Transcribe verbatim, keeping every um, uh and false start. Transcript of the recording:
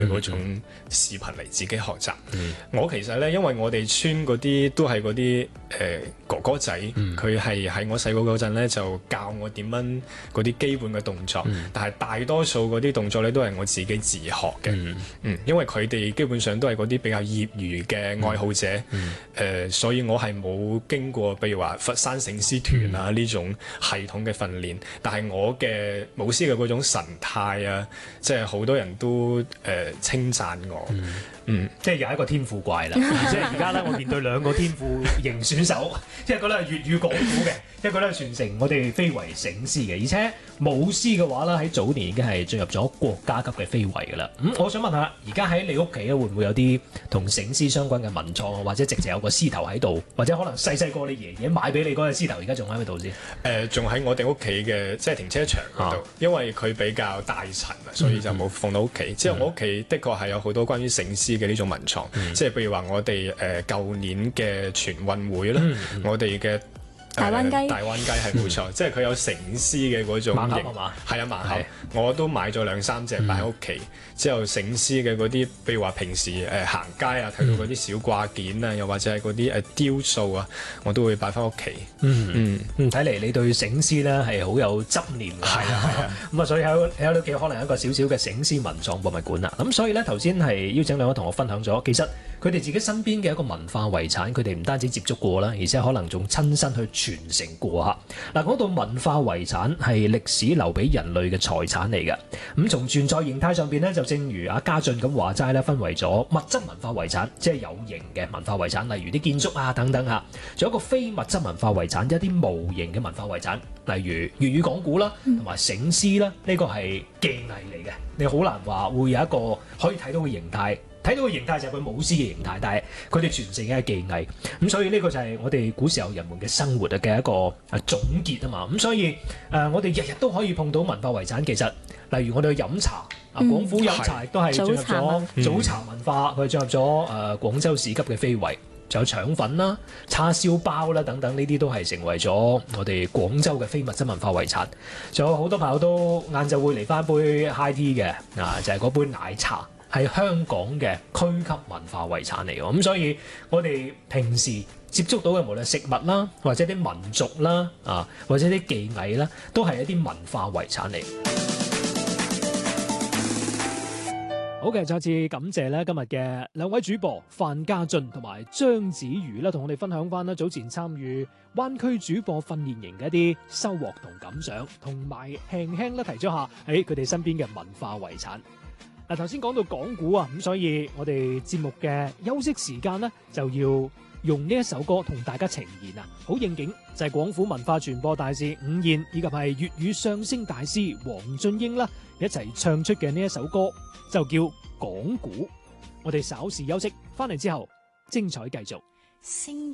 嗰種視頻嚟自己學習。嗯、我其實咧，因為我哋村嗰啲都係嗰啲誒哥哥仔，佢係喺我細個嗰陣咧就教我點樣嗰啲基本嘅動作，嗯、但係大多數嗰啲動作咧都係我自己自學嘅。嗯，嗯，因為佢哋基本上都係嗰啲比較業餘嘅愛好者，誒、嗯呃，所以我係冇經過，譬如話佛山醒獅團啊呢、嗯、種系統嘅訓練，但係我嘅舞獅嘅嗰種神態啊，即係好多人都誒、呃、稱讚我。嗯嗯，即係又係一個天賦怪啦。即係而家咧，我面對兩個天賦型選手，一個咧係粵語講古嘅，一個咧傳承我哋非遺醒獅嘅，而且舞獅嘅話咧喺早年已經係進入咗國家級嘅非遺㗎啦。咁、嗯、我想問下，而家喺你屋企咧會唔會有啲同醒獅相關嘅文創，或者直接有個獅頭喺度，或者可能細細個你爺爺買俾你嗰隻獅頭，而家仲喺度先？誒、 呃，仲喺我哋屋企嘅即係停車場嗰度，啊、因為佢比較大塵啊，所以就冇放到屋企。嗯、之後我屋企的確係有好多關於醒獅嘅呢種文創，嗯、即係譬如話我哋誒舊年嘅全運會啦，嗯、我哋嘅大灣雞、呃、 大灣雞係冇錯，嗯、即係佢有醒獅嘅嗰種盲盒係嘛？ 係啊，盲盒，我都買咗兩三隻擺喺屋企。嗯、之後醒獅嘅嗰啲，譬如話平時誒、呃、行街啊，睇到嗰啲小掛件啊，又或者係嗰啲誒雕塑啊，我都會擺翻屋企。 嗯嗯嗯，睇嚟你對醒獅咧係好有執念㗎。係啊係啊，咁啊所以喺喺屋企可能有一個小小嘅醒獅文創博物館啦。咁所以咧頭先係邀請兩位同學分享咗，其實佢哋自己身邊嘅一個文化遺產，佢哋唔單止接觸過啦，而且可能仲親身去傳承過嚇。嗱，講到文化遺產係歷史留俾人類嘅財產嚟嘅。咁從存在形態上邊咧，就正如阿家俊咁話齋咧，分為咗物質文化遺產，即係有形嘅文化遺產，例如啲建築啊等等嚇。仲有一個非物質文化遺產，一啲無形嘅文化遺產，例如粵語講古啦，同埋醒獅啦，呢個係技藝嚟嘅。你好難話會有一個可以睇到嘅形態。睇到嘅形態就係佢舞獅嘅形態，但係佢哋傳承嘅技藝，咁所以呢個就係我哋古時候人們嘅生活嘅一個總結啊嘛。咁所以誒、呃，我哋日日都可以碰到文化遺產。其實例如我哋去飲茶，啊、嗯、廣府飲茶亦都係進入咗早茶文化，佢進入咗誒、呃、廣州市級嘅非遺。仲有腸粉啦、叉燒包啦等等，呢啲都係成為咗我哋廣州嘅非物質文化遺產。仲有好多朋友都晏晝會嚟翻杯 high tea 嘅，啊就係、是、嗰杯奶茶。係香港嘅區級文化遺產嚟嘅，咁所以我哋平時接觸到嘅無論食物啦，或者啲民族啦，啊或者啲技藝啦，都係一啲文化遺產嚟。好嘅，再次感謝咧今日嘅兩位主播范家俊同埋張子瑜啦，同我哋分享翻啦早前參與灣區主播訓練營嘅一啲收穫同感想，同埋輕輕咧提咗下喺佢哋身邊嘅文化遺產。嗱，頭先講到講古啊，咁所以我哋節目嘅休息時間呢，就要用呢一首歌同大家呈現啊，好應景就係廣府文化傳播大使伍燕以及係粵語相聲大師黃俊英啦一齊唱出嘅呢一首歌，就叫講古。我哋稍事休息，翻嚟之後精彩繼續。